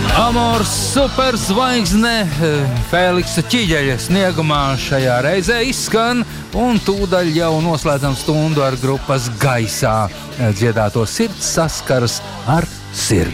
Amors superzvaigzne Feliksa Ķiģeļa sniegumā šajā reizē izskan, un tūdaļ jau noslēdzam stundu ar grupas Gaisā dziedāto Sirds saskaras ar sirdi.